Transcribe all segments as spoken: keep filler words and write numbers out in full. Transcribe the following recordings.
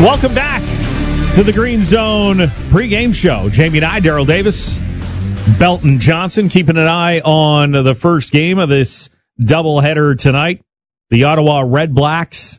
Welcome back to the Green Zone pregame show. Jamie and I, Daryl Davis, Belton Johnson, keeping an eye on the first game of this doubleheader tonight. The Ottawa Red Blacks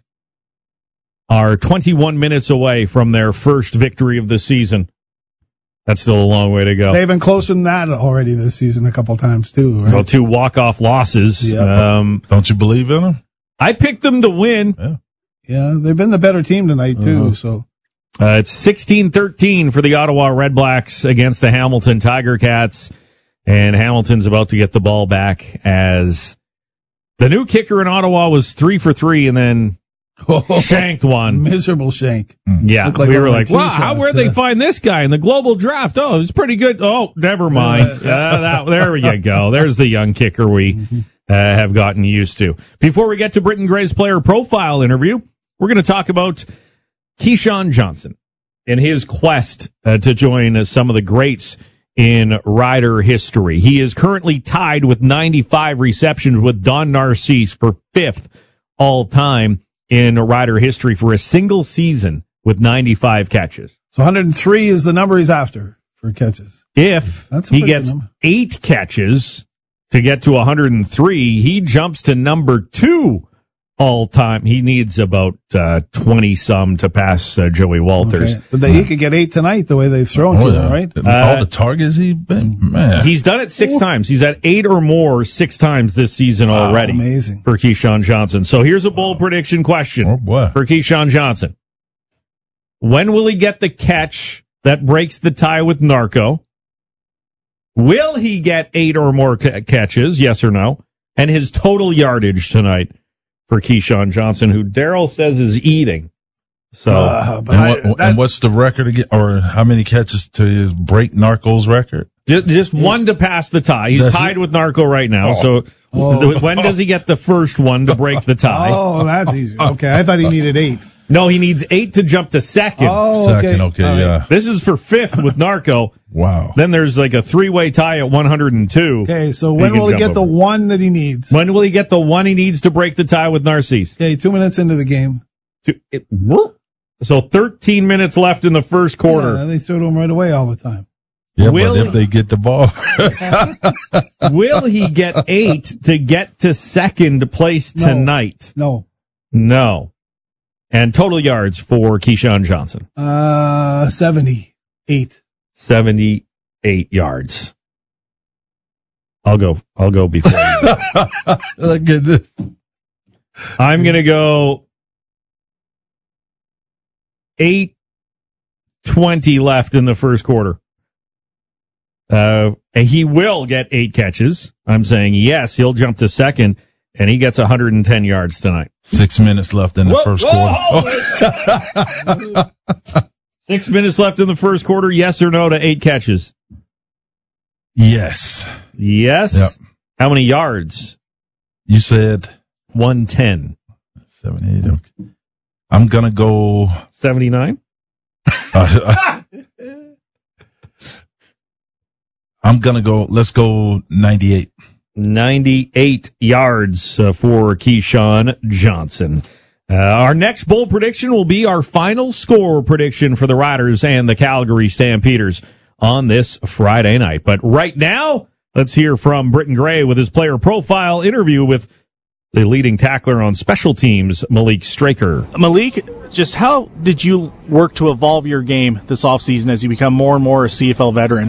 are twenty-one minutes away from their first victory of the season. That's still a long way to go. They've been closer than that already this season a couple times, too. Right? Well, two walk-off losses. Yeah. Um, Don't you believe in them? I picked them to win. Yeah. Yeah, they've been the better team tonight, too. Uh-huh. So Uh, it's sixteen thirteen for the Ottawa Red Blacks against the Hamilton Tiger Cats. And Hamilton's about to get the ball back as the new kicker in Ottawa was three for three and then shanked one. Miserable shank. Yeah, Like we were one like, of my wow, t-shirts, how, where'd they yeah. find this guy in the global draft? Oh, it's pretty good. Oh, never mind. Uh, that, there you go. There's the young kicker we uh, have gotten used to. Before we get to Britton Gray's player profile interview, we're going to talk about Keyshawn Johnson and his quest uh, to join uh, some of the greats in Rider history. He is currently tied with ninety-five receptions with Don Narcisse for fifth all-time in Rider history for a single season with ninety-five catches. So one hundred three is the number he's after for catches. If That's a he pretty gets good number. eight catches to get to one hundred three, he jumps to number two all-time. He needs about uh, twenty-some to pass uh, Joey Walters. Okay. But they, he could get eight tonight the way they've thrown Oh, to yeah. him, right? All the targets he's been, man. He's done it six times. He's at eight or more six times this season Wow, already. That's amazing. For Keyshawn Johnson. So here's a bold prediction question Oh, boy. for Keyshawn Johnson. When will he get the catch that breaks the tie with Narco? Will he get eight or more ca- catches, yes or no? And his total yardage tonight for Keyshawn Johnson, who Daryl says is eating. So, Uh, but and, I, what, that, and what's the record again, or how many catches to break Narco's record? just, just one to pass the tie. He's That's tied it? with Narco right now. Oh. So Oh. when does he get the first one to break the tie? oh, that's easy. Okay, I thought he needed eight. No, he needs eight to jump to second. Oh, Second, okay, All right. yeah. This is for fifth with Narco. Wow. Then there's like a three-way tie at one hundred two. Okay, so He when can will he jump get the over. one that he needs? When will he get the one he needs to break the tie with Narcisse? Okay, two minutes into the game. Two- it- So thirteen minutes left in the first quarter. Yeah, they throw to him right away all the time. Yeah, Will- but if they get the ball. Will he get eight to get to second place No. tonight? No. No. And total yards for Keyshawn Johnson, Uh, seventy-eight. seventy-eight yards. I'll go. I'll go before you. Look at this. I'm going to go eight twenty left in the first quarter. Uh, and he will get eight catches. I'm saying yes, he'll jump to second, and he gets one hundred ten yards tonight. Six minutes left in the Whoa, first whoa, quarter. Six minutes left in the first quarter. Yes or no to eight catches? Yes. Yes. Yep. How many yards? You said one ten. seventy-eight. Okay. I'm going to go. seventy-nine? Uh, I'm going to go. Let's go ninety-eight. ninety-eight yards uh, for Keyshawn Johnson. Uh, our next bold prediction will be our final score prediction for the Riders and the Calgary Stampeders on this Friday night. But right now, let's hear from Britton Gray with his player profile interview with the leading tackler on special teams, Malik Straker. Malik, just how did you work to evolve your game this offseason as you become more and more a C F L veteran?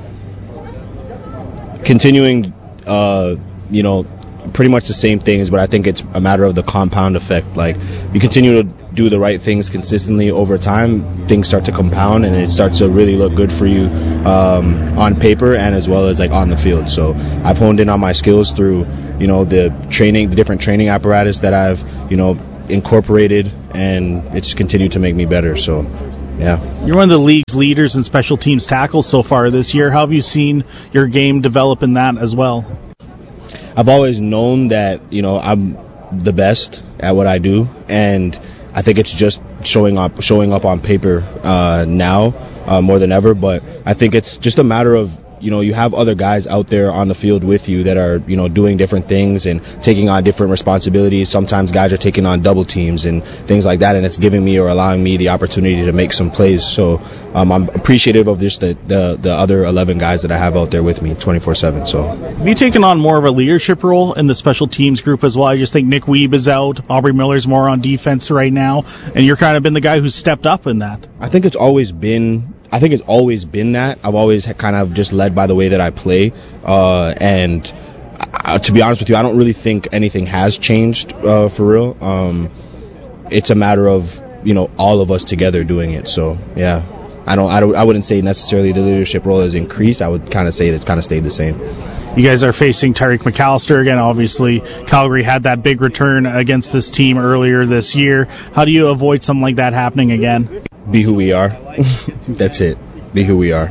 Continuing, uh, you know, pretty much the same things, but I think it's a matter of the compound effect. Like, you continue to do the right things consistently over time, things start to compound, and it starts to really look good for you um, on paper and as well as like on the field. So I've honed in on my skills through, you know, the training, the different training apparatus that I've, you know, incorporated, and it's continued to make me better. So, yeah. You're one of the league's leaders in special teams tackles so far this year. How have you seen your game develop in that as well? I've always known that, you know, I'm the best at what I do, and I think it's just showing up showing up on paper uh, now uh, more than ever. But I think it's just a matter of, you know, you have other guys out there on the field with you that are, you know, doing different things and taking on different responsibilities. Sometimes guys are taking on double teams and things like that, and it's giving me or allowing me the opportunity to make some plays. So um, I'm appreciative of just the, the, the other eleven guys that I have out there with me twenty-four seven. So have you taken on more of a leadership role in the special teams group as well? I just think Nick Weeb is out. Aubrey Miller's more on defense right now, and you're kind of been the guy who's stepped up in that. I think it's always been I think it's always been that. I've always kind of just led by the way that I play, uh, and uh, to be honest with you, I don't really think anything has changed uh, for real. Um, it's a matter of, you know, all of us together doing it. So yeah, I don't I don't I wouldn't say necessarily the leadership role has increased. I would kind of say it's kind of stayed the same. You guys are facing Tyreek McAllister again. Obviously, Calgary had that big return against this team earlier this year. How do you avoid something like that happening again? Be who we are. That's it. Be who we are.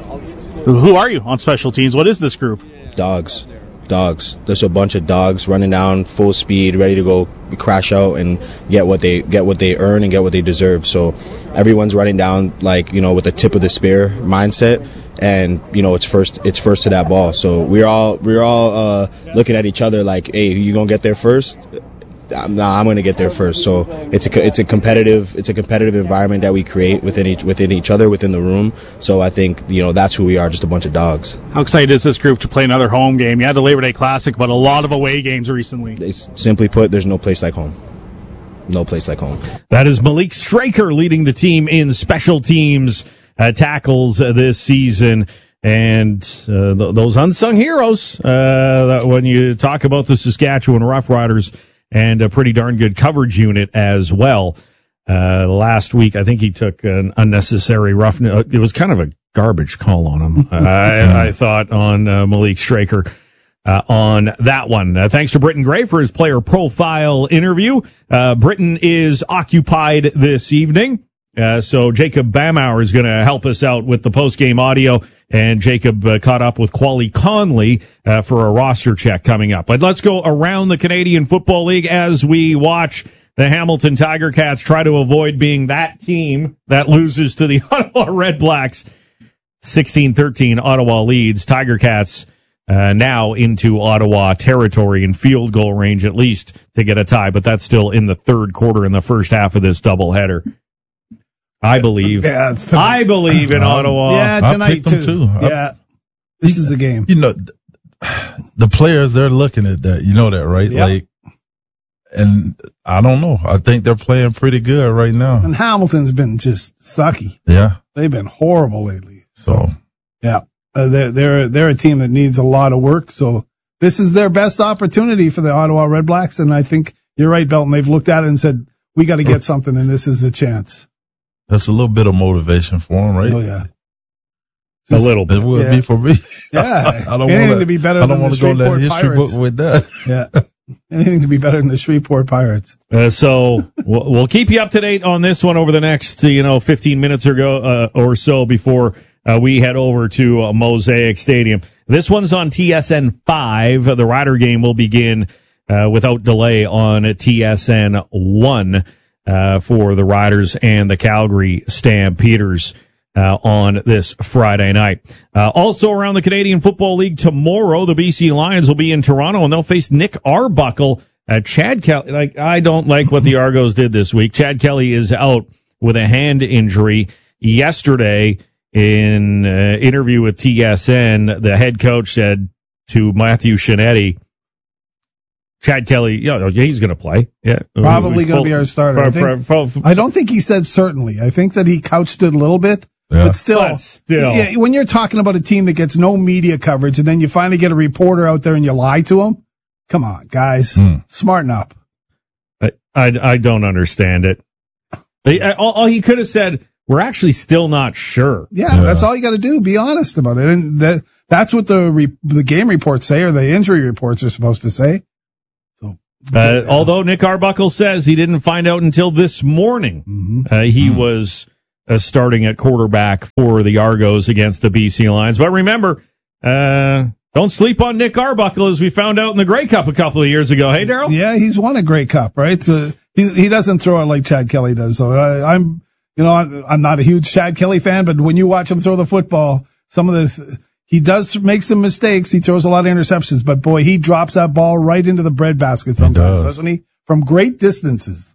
Who are you on special teams? What is this group? Dogs. Dogs. There's a bunch of dogs running down full speed, ready to go crash out and get what they get what they earn and get what they deserve. So everyone's running down like, you know, with the tip of the spear mindset, and you know it's first it's first to that ball. So we're all we're all uh, looking at each other like, hey, you gonna get there first? Nah, I'm gonna get there first. So it's a it's a competitive it's a competitive environment that we create within each within each other within the room. So I think, you know, that's who we are, just a bunch of dogs. How excited is this group to play another home game? You had the Labor Day Classic, but a lot of away games recently. It's, simply put, there's no place like home. No place like home. That is Malik Straker leading the team in special teams uh, tackles uh, this season. And uh, th- those unsung heroes, uh, that when you talk about the Saskatchewan Roughriders, and a pretty darn good coverage unit as well. Uh, last week, I think he took an unnecessary roughness. It was kind of a garbage call on him, I, I thought, on uh, Malik Straker uh, on that one. Uh, thanks to Britton Gray for his player profile interview. Uh, Britton is occupied this evening. Uh, so Jacob Bamauer is going to help us out with the post-game audio, and Jacob uh, caught up with Quali Conley uh, for a roster check coming up. But let's go around the Canadian Football League as we watch the Hamilton Tiger Cats try to avoid being that team that loses to the Ottawa Red Blacks. sixteen thirteen Ottawa leads. Tiger Cats uh, now into Ottawa territory in field goal range at least to get a tie, but that's still in the third quarter in the first half of this doubleheader. I believe. Yeah, it's I believe in Ottawa. Yeah, tonight too. too. Yeah, this is the game. You know, the players, they're looking at that. You know that, right? Yep. Like, and I don't know. I think they're playing pretty good right now. And Hamilton's been just sucky. Yeah. They've been horrible lately. So, yeah, uh, they're they're they're a team that needs a lot of work. So this is their best opportunity for the Ottawa Red Blacks, and I think you're right, Belton. They've looked at it and said, we got to get something, and this is the chance. that's a little bit of motivation for them, right? Oh yeah, a little bit. It would Yeah. be for me. yeah. I don't Anything want to be better I than don't the want to go to that Shreveport history Pirates. book with that. Yeah, anything to be better than the Shreveport Pirates. Uh, so we'll, we'll keep you up to date on this one over the next, you know, fifteen minutes or go uh, or so before uh, we head over to uh, Mosaic Stadium. This one's on T S N five. The Rider game will begin uh, without delay on T S N one uh, for the Riders and the Calgary Stampeders uh, on this Friday night. Uh, also around the Canadian Football League tomorrow, the B C Lions will be in Toronto and they'll face Nick Arbuckle. Uh, Chad Kelly, like, I don't like what the Argos did this week. Chad Kelly is out with a hand injury. Yesterday, in an uh, interview with T S N, the head coach said to Matthew Shinetti, Chad Kelly, yeah, he's going to play. Yeah, Probably going to be our starter. I, think, for, for, I don't think he said certainly. I think that he couched it a little bit. Yeah. But still, But still. Yeah, when you're talking about a team that gets no media coverage and then you finally get a reporter out there and you lie to him, come on, guys, Mm. smarten up. I, I, I don't understand it. All, all he could have said, we're actually still not sure. Yeah, Yeah. that's all you got to do. Be honest about it. And that, that's what the re, the game reports say or the injury reports are supposed to say. So, Uh, although Nick Arbuckle says he didn't find out until this morning Mhm. uh, he was uh, starting at quarterback for the Argos against the B C Lions. But remember, uh, don't sleep on Nick Arbuckle, as we found out in the Grey Cup a couple of years ago. Hey, Daryl? Yeah, he's won a Grey Cup, right? So he's, he doesn't throw it like Chad Kelly does. So I, I'm, you know, I'm, I'm not a huge Chad Kelly fan, but when you watch him throw the football, some of this, he does make some mistakes. He throws a lot of interceptions, but boy, he drops that ball right into the breadbasket sometimes, does. doesn't he? From great distances.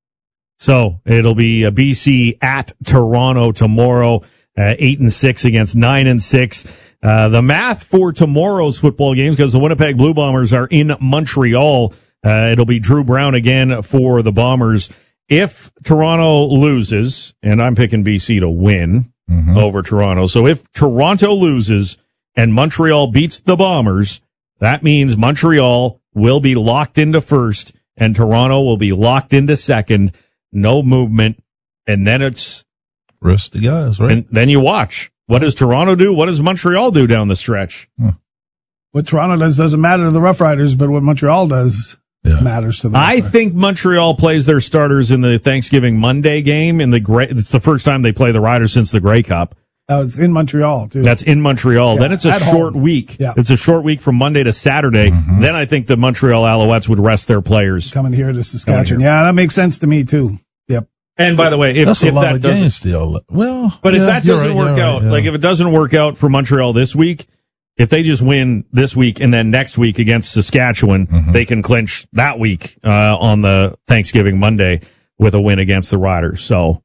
So it'll be a B C at Toronto tomorrow, uh, eight and six against nine and six. Uh, the math for tomorrow's football games, because the Winnipeg Blue Bombers are in Montreal. Uh, it'll be Drew Brown again for the Bombers. If Toronto loses, and I'm picking B C to win mm-hmm. over Toronto. So if Toronto loses and Montreal beats the Bombers, that means Montreal will be locked into first and Toronto will be locked into second. No movement. And then it's rest the guys, right? And then you watch. What does Toronto do? What does Montreal do down the stretch? Huh. What Toronto does doesn't matter to the Rough Riders, but what Montreal does yeah. matters to them. I think Montreal plays their starters in the Thanksgiving Monday game. In the Grey, it's the first time they play the Riders since the Grey Cup. Oh, it's in Montreal, too. That's in Montreal. Yeah, then it's a short home. week. Yeah. It's a short week from Monday to Saturday. Mm-hmm. Then I think the Montreal Alouettes would rest their players. Coming here to Saskatchewan. Yeah, that makes sense to me, too. Yep. And by the way, if, That's if a lot that of doesn't, games still. Well, but yeah, if that doesn't right, work out, right, yeah. like if it doesn't work out for Montreal this week, if they just win this week and then next week against Saskatchewan, mm-hmm. they can clinch that week uh, on the Thanksgiving Monday with a win against the Riders. So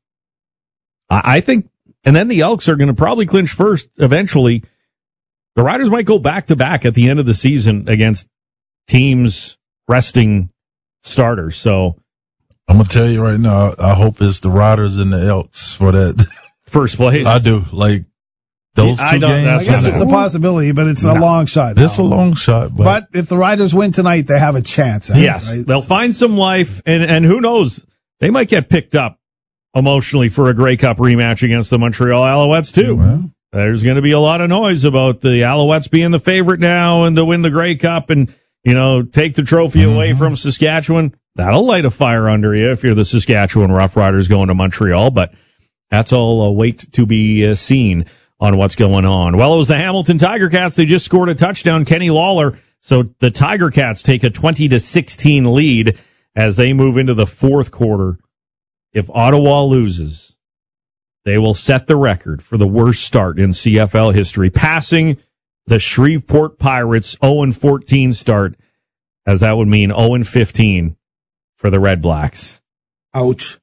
I, I think, and then the Elks are going to probably clinch first eventually. The Riders might go back to back at the end of the season against teams resting starters. So I'm gonna tell you right now, I hope it's the Riders and the Elks for that first place. I do. Like those two I games. I guess it's a possibility, but it's no. a long shot. It's now. a long shot, but. but if the Riders win tonight, they have a chance. Yes, right? They'll find some life, and and who knows, they might get picked up emotionally for a Grey Cup rematch against the Montreal Alouettes too. Well, there's going to be a lot of noise about the Alouettes being the favorite now and to win the Grey Cup and, you know, take the trophy mm-hmm. away from Saskatchewan. That'll light a fire under you if you're the Saskatchewan Roughriders going to Montreal, but that's all a wait to be uh, seen on what's going on. Well, it was the Hamilton Tiger Cats. They just scored a touchdown, Kenny Lawler. So the Tiger Cats take a twenty to sixteen lead as they move into the fourth quarter. If Ottawa loses, they will set the record for the worst start in C F L history, passing the Shreveport Pirates' oh and fourteen start, as that would mean oh and fifteen for the Red Blacks. Ouch.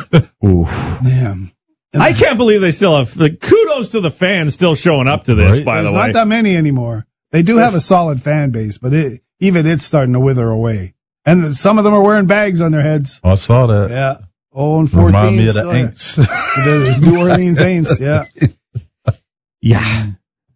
Oof. Damn. I can't believe they still have, the kudos to the fans still showing up to this, right? by There's the way. There's not that many anymore. They do have a solid fan base, but it, even it's starting to wither away. And some of them are wearing bags on their heads. I saw that. Yeah. oh and fourteen. Remind me of the Aints. The New Orleans Aints, yeah. Yeah.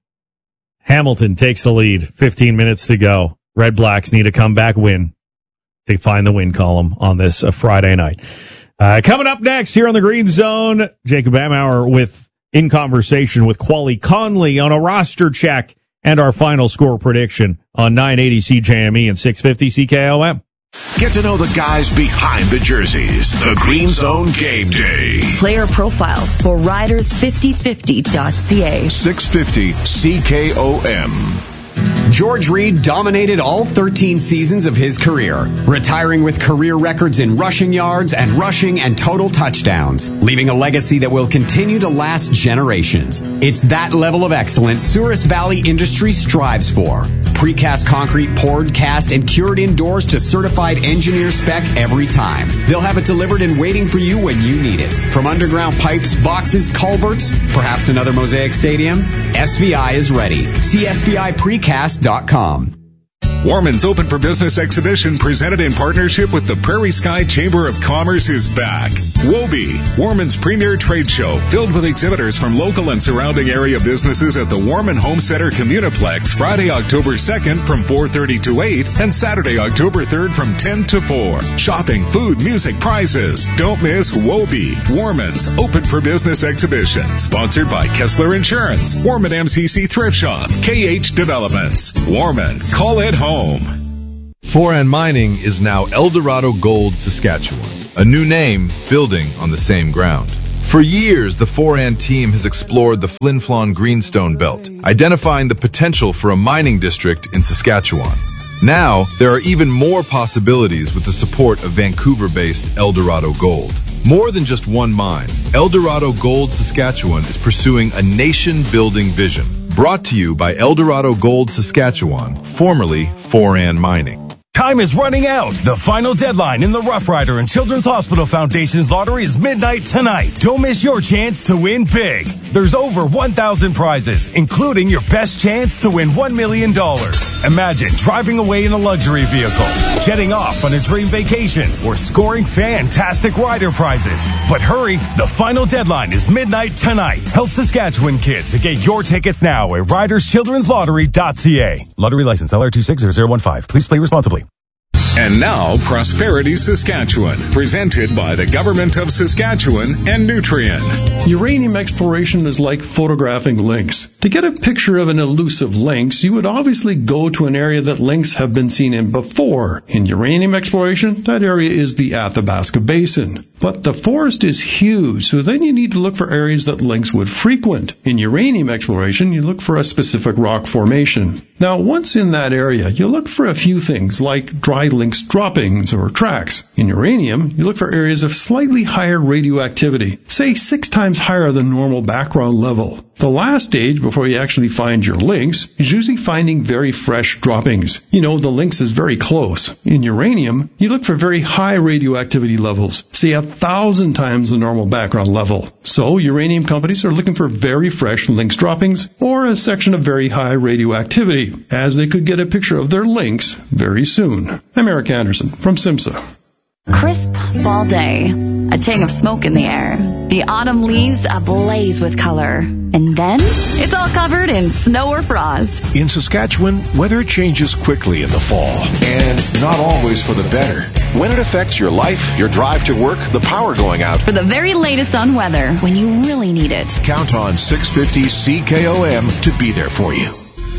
Hamilton takes the lead. fifteen minutes to go. Red Blacks need a comeback win to find the win column on this uh, Friday night. Uh, coming up next here on the Green Zone, Jacob Amauer with in conversation with Quali Conley on a roster check and our final score prediction on nine eighty C J M E and six fifty C K O M. Get to know the guys behind the jerseys. The Green Zone Game Day. Player profile for riders fifty fifty dot c a. six fifty C K O M. George Reed dominated all thirteen seasons of his career, retiring with career records in rushing yards and rushing and total touchdowns, leaving a legacy that will continue to last generations. It's that level of excellence Souris Valley Industries strives for. Precast concrete poured, cast, and cured indoors to certified engineer spec every time. They'll have it delivered and waiting for you when you need it. From underground pipes, boxes, culverts, perhaps another Mosaic Stadium, S V I is ready. See S V I precast dot com. Warman's Open for Business exhibition, presented in partnership with the Prairie Sky Chamber of Commerce, is back. WOBE, Warman's premier trade show, filled with exhibitors from local and surrounding area businesses at the Warman Home Center Communiplex, Friday, October second from four thirty to eight, and Saturday, October third from ten to four. Shopping, food, music, prizes. Don't miss WOBE, Warman's Open for Business exhibition, sponsored by Kessler Insurance, Warman M C C Thrift Shop, K H Developments. Warman, call it home. Foran Mining is now Eldorado Gold Saskatchewan, a new name building on the same ground. For years, the Foran team has explored the Flin Flon Greenstone Belt, identifying the potential for a mining district in Saskatchewan. Now, there are even more possibilities with the support of Vancouver-based Eldorado Gold. More than just one mine, Eldorado Gold Saskatchewan is pursuing a nation-building vision, Brought to you by Eldorado Gold Saskatchewan, formerly Foran Mining. Time is running out. The final deadline in the Rough Rider and Children's Hospital Foundation's lottery is midnight tonight. Don't miss your chance to win big. There's over one thousand prizes, including your best chance to win one million dollars. Imagine driving away in a luxury vehicle, jetting off on a dream vacation, or scoring fantastic rider prizes. But hurry, the final deadline is midnight tonight. Help Saskatchewan kids to get your tickets now at riders children's lottery dot c a. Lottery license L R two six zero zero one five. Please play responsibly. And now, Prosperity Saskatchewan, presented by the Government of Saskatchewan and Nutrien. Uranium exploration is like photographing lynx. To get a picture of an elusive lynx, you would obviously go to an area that lynx have been seen in before. In uranium exploration, that area is the Athabasca Basin. But the forest is huge, so then you need to look for areas that lynx would frequent. In uranium exploration, you look for a specific rock formation. Now, once in that area, you look for a few things like dry lynx droppings or tracks. In uranium, you look for areas of slightly higher radioactivity, say six times higher than normal background level. The last stage before you actually find your lynx is usually finding very fresh droppings. You know, the lynx is very close. In uranium, you look for very high radioactivity levels, say a thousand times the normal background level. So uranium companies are looking for very fresh lynx droppings or a section of very high radioactivity, as they could get a picture of their lynx very soon. I'm Eric Anderson from SIMSA. Crisp fall day, a tang of smoke in the air, the autumn leaves ablaze with color, and then it's all covered in snow or frost. In Saskatchewan, weather changes quickly in the fall, and not always for the better. When it affects your life, your drive to work, the power going out. For the very latest on weather, when you really need it, count on six fifty C K O M to be there for you.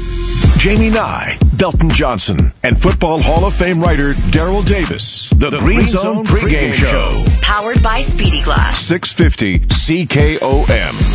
Jamie Nye, Belton Johnson, and Football Hall of Fame writer Daryl Davis. The, the Green, Green Zone pregame show. Powered by Speedy Glass. six fifty C K O M.